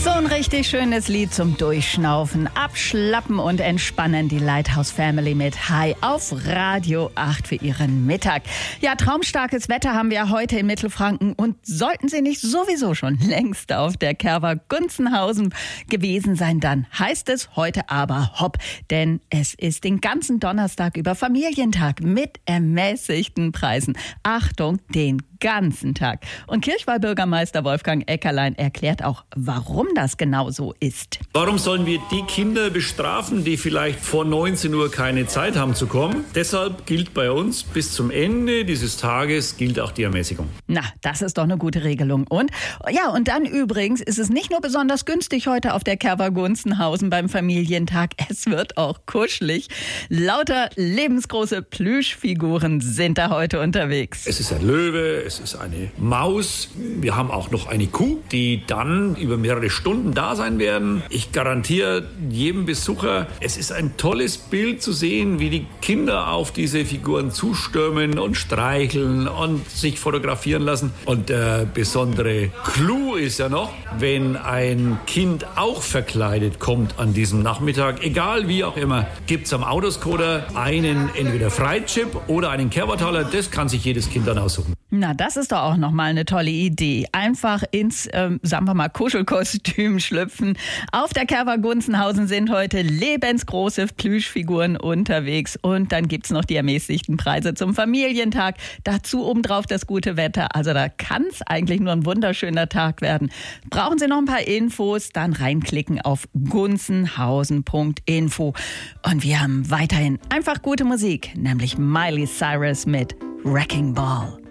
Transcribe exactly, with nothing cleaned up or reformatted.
So ein richtig schönes Lied zum Durchschnaufen, abschlappen und entspannen. Die Lighthouse Family mit Hi auf Radio acht für Ihren Mittag. Ja, traumstarkes Wetter haben wir heute in Mittelfranken und sollten Sie nicht sowieso schon längst auf der Kerwa Gunzenhausen gewesen sein, dann heißt es heute aber hopp, denn es ist den ganzen Donnerstag über Familientag mit ermäßigten Preisen. Achtung, den ganzen Tag. Und Kirchweihbürgermeister Wolfgang Eckerlein erklärt auch, warum das genau so ist. Warum sollen wir die Kinder bestrafen, die vielleicht vor neunzehn Uhr keine Zeit haben zu kommen? Deshalb gilt bei uns, bis zum Ende dieses Tages gilt auch die Ermäßigung. Na, das ist doch eine gute Regelung. Und ja, und dann übrigens ist es nicht nur besonders günstig heute auf der Kerwa Gunzenhausen beim Familientag, es wird auch kuschelig. Lauter lebensgroße Plüschfiguren sind da heute unterwegs. Es ist ein Löwe, es ist eine Maus. Wir haben auch noch eine Kuh, die dann über mehrere Stunden da sein werden. Ich garantiere jedem Besucher, es ist ein tolles Bild zu sehen, wie die Kinder auf diese Figuren zustürmen und streicheln und sich fotografieren lassen. Und der besondere Clou ist ja noch, wenn ein Kind auch verkleidet kommt an diesem Nachmittag, egal wie auch immer, gibt es am Autoscoder einen entweder Freichip oder einen Kerwataler. Das kann sich jedes Kind dann aussuchen. Na, das ist doch auch nochmal eine tolle Idee. Einfach ins, ähm, sagen wir mal, Kuschelkostüm schlüpfen. Auf der Kerwa Gunzenhausen sind heute lebensgroße Plüschfiguren unterwegs. Und dann gibt's noch die ermäßigten Preise zum Familientag. Dazu obendrauf das gute Wetter. Also da kann es eigentlich nur ein wunderschöner Tag werden. Brauchen Sie noch ein paar Infos? Dann reinklicken auf gunzenhausen punkt info. Und wir haben weiterhin einfach gute Musik, nämlich Miley Cyrus mit Wrecking Ball.